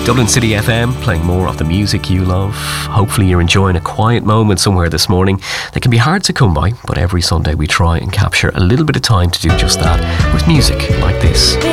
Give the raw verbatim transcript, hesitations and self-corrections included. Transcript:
Dublin City F M, playing more of the music you love. Hopefully you're enjoying a quiet moment somewhere this morning. They can be hard to come by, but every Sunday we try and capture a little bit of time to do just that with music like this.